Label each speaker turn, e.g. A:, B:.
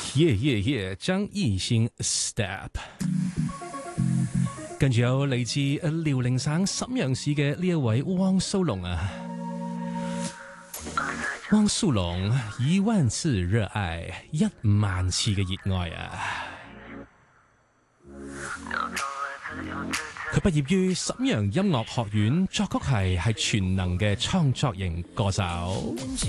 A: 張藝興 Step， 跟住有嚟自遼寧省瀋陽市嘅呢一位汪蘇泷啊，汪蘇泷10000次熱愛，10000次嘅熱愛啊！佢畢業於瀋陽音樂學院，作曲系係全能嘅創作型歌手。